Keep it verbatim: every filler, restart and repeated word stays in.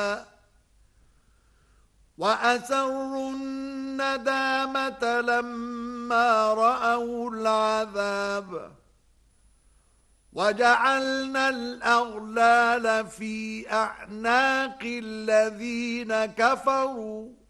وأسروا الندامة لما رأوا العذاب وجعلنا الأغلال في أعناق الذين كفروا